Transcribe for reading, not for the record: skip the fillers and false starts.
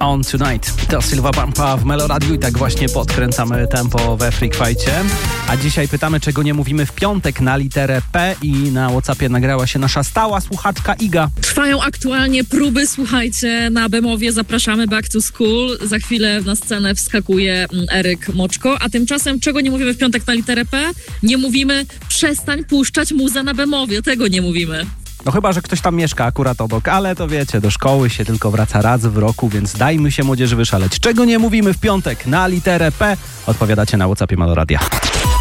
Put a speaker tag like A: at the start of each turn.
A: On Tonight. To Sylwa Bumpa w Meloradiu i tak właśnie podkręcamy tempo we Freak Fightcie. A dzisiaj pytamy, czego nie mówimy w piątek na literę P i na WhatsAppie nagrała się nasza stała słuchaczka Iga.
B: Trwają aktualnie próby, słuchajcie, na Bemowie. Zapraszamy Back to School. Za chwilę na scenę wskakuje Eryk Moczko. A tymczasem, czego nie mówimy w piątek na literę P? Nie mówimy przestań puszczać muzę na Bemowie. Tego nie mówimy.
A: No chyba, że ktoś tam mieszka akurat obok, ale to wiecie, do szkoły się tylko wraca raz w roku, więc dajmy się młodzieży wyszaleć. Czego nie mówimy w piątek na literę P? Odpowiadacie na WhatsAppie Meloradia.